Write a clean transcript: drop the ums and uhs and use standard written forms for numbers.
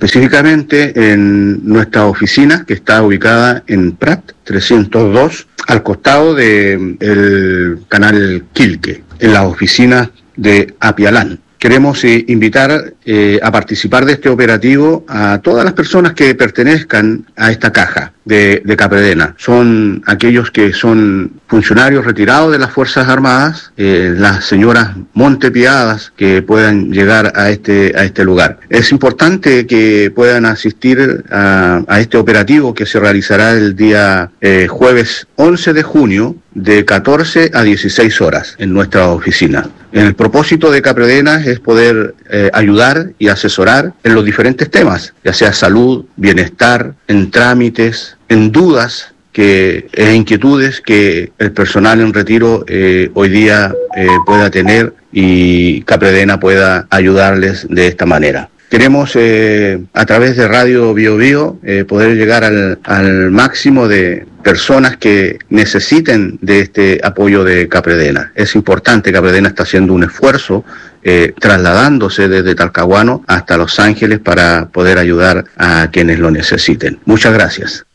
específicamente en nuestra oficina que está ubicada en Prat 302, al costado del canal Quilque, en las oficinas de Apialán. Queremos invitar a participar de este operativo a todas las personas que pertenezcan a esta caja de Capredena. Son aquellos que son funcionarios retirados de las Fuerzas Armadas, las señoras montepiadas que puedan llegar a este lugar. Es importante que puedan asistir a este operativo que se realizará el día jueves 11 de junio de 14 a 16 horas en nuestra oficina. El propósito de Capredena es poder ayudar y asesorar en los diferentes temas, ya sea salud, bienestar, en trámites, en dudas e inquietudes que el personal en retiro hoy día pueda tener y Capredena pueda ayudarles de esta manera. Queremos, a través de Radio Bio Bio, poder llegar al máximo de personas que necesiten de este apoyo de Capredena. Es importante, Capredena está haciendo un esfuerzo trasladándose desde Talcahuano hasta Los Ángeles para poder ayudar a quienes lo necesiten. Muchas gracias.